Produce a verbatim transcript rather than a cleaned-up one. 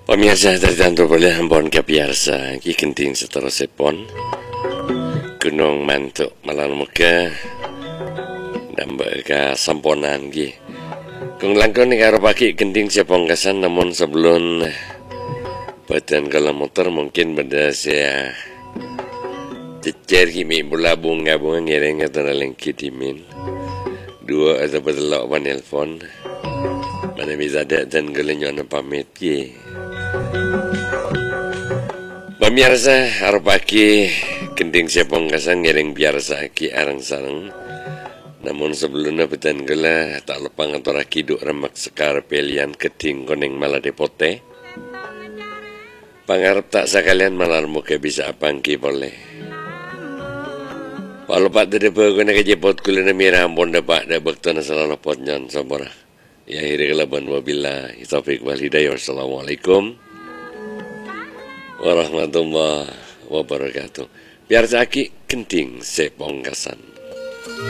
Pemirsa tertentu boleh hambon ke biasa ki kenting seterusnya pon gunung mantuk malam muka nambah ke samponan ki kung langkon ni karo paki kenting sepong kesan namun sebelum badan kalau motor mungkin benda saya cecer kimi bulabung ngabungan ngereng atau nalengki dimin dua atau betelok panelpon mana bisa ada dan gelenyon pamit ki. Pemirsa harap pagi kenting sepong kasang ngereng biasa ki arang sarang. Namun sebelumnya betan gela tak lepang atau rakiduk remak sekar pelian keting koneng malah depote. Pangarap tak sekalian malar muka bisa apangki boleh. Walau pak de depa kena kejepot kulina mira ampun dapat da bekto na salah potnyon sabora. Ya hiri kelaban wabillahi taufiq wal hidayah. Wassalamualaikum warahmatullahi wabarakatuh. Biar saki kenting sepong kasan.